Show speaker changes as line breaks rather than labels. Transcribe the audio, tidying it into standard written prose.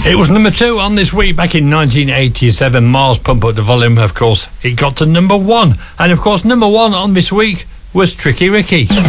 It was number 2 on this week back in 1987. Mars, Pump Up the Volume. Of course, it got to number 1. And of course, number 1 on this week was Tricky Ricky.